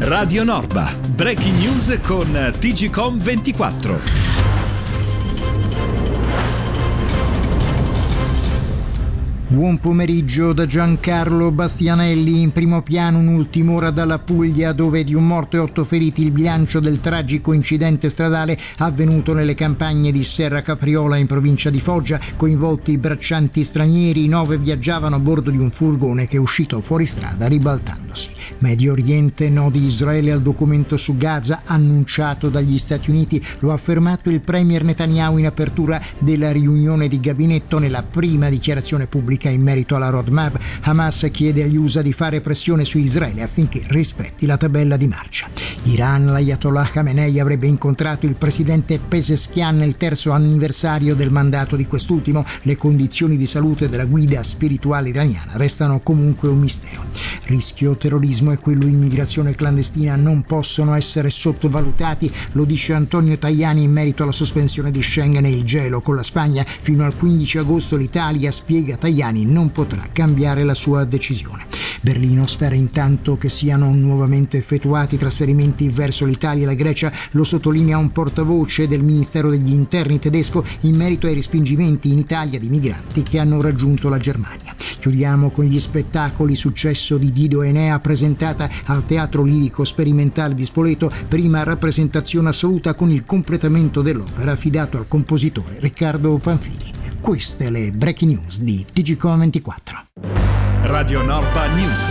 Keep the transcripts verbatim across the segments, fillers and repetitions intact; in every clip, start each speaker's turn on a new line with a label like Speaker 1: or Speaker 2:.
Speaker 1: Radio Norba, breaking news con T G Com ventiquattro.
Speaker 2: Buon pomeriggio da Giancarlo Bastianelli. In primo piano un'ultima ora dalla Puglia, dove di un morto e otto feriti il bilancio del tragico incidente stradale avvenuto nelle campagne di Serra Capriola in provincia di Foggia. Coinvolti braccianti stranieri, nove viaggiavano a bordo di un furgone che è uscito fuori strada ribaltandosi. Medio Oriente, no di Israele al documento su Gaza annunciato dagli Stati Uniti. Lo ha affermato il premier Netanyahu in apertura della riunione di gabinetto nella prima dichiarazione pubblica in merito alla roadmap. Hamas chiede agli U S A di fare pressione su Israele affinché rispetti la tabella di marcia. Iran, l'Ayatollah Khamenei avrebbe incontrato il presidente Pezeshkian nel terzo anniversario del mandato di quest'ultimo. Le condizioni di salute della guida spirituale iraniana restano comunque un mistero. Rischio terrorismo e quello immigrazione clandestina non possono essere sottovalutati, lo dice Antonio Tajani in merito alla sospensione di Schengen e il gelo con la Spagna. Fino al quindici agosto l'Italia, spiega Tajani, non potrà cambiare la sua decisione. Berlino spera intanto che siano nuovamente effettuati trasferimenti verso l'Italia e la Grecia. Lo sottolinea un portavoce del Ministero degli Interni tedesco in merito ai respingimenti in Italia di migranti che hanno raggiunto la Germania. Chiudiamo con gli spettacoli. Successo di Dido Enea presentata al Teatro Lirico Sperimentale di Spoleto, prima rappresentazione assoluta con il completamento dell'opera affidato al compositore Riccardo Panfili. Queste le breaking news di T G Com ventiquattro.
Speaker 1: Radio Norba News.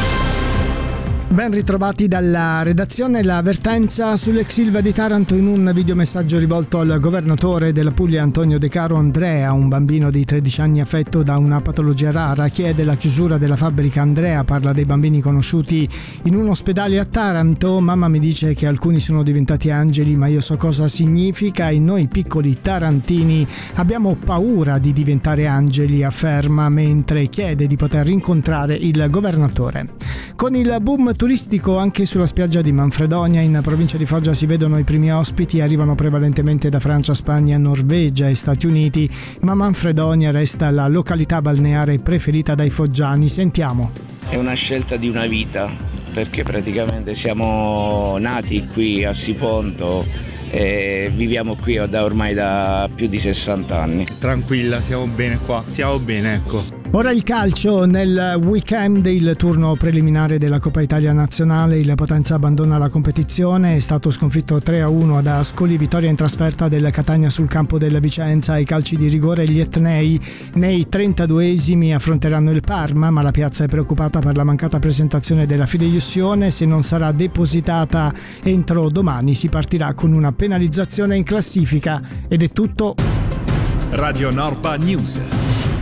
Speaker 3: Ben ritrovati dalla redazione. L'avvertenza sull'ex Ilva di Taranto in un videomessaggio rivolto al governatore della Puglia Antonio De Caro. Andrea, un bambino di tredici anni affetto da una patologia rara, chiede la chiusura della fabbrica. Andrea parla dei bambini conosciuti in un ospedale a Taranto. Mamma mi dice che alcuni sono diventati angeli, ma io so cosa significa e noi piccoli tarantini abbiamo paura di diventare angeli, afferma, mentre chiede di poter incontrare il governatore. Con il boom turistico anche sulla spiaggia di Manfredonia in provincia di Foggia si vedono i primi ospiti. Arrivano prevalentemente da Francia, Spagna, Norvegia e Stati Uniti, ma Manfredonia resta la località balneare preferita dai foggiani. Sentiamo.
Speaker 4: È una scelta di una vita, perché praticamente siamo nati qui a Siponto e viviamo qui da ormai da più di sessanta anni.
Speaker 5: Tranquilla, siamo bene qua, stiamo bene, ecco.
Speaker 3: Ora il calcio. Nel weekend il turno preliminare della Coppa Italia Nazionale, il Potenza abbandona la competizione, è stato sconfitto tre a uno ad Ascoli, vittoria in trasferta del Catania sul campo del Vicenza. Ai calci di rigore gli etnei nei trentaduesimi affronteranno il Parma, ma la piazza è preoccupata per la mancata presentazione della fideiussione. Se non sarà depositata entro domani si partirà con una penalizzazione in classifica. Ed è tutto.
Speaker 1: Radio Norba News.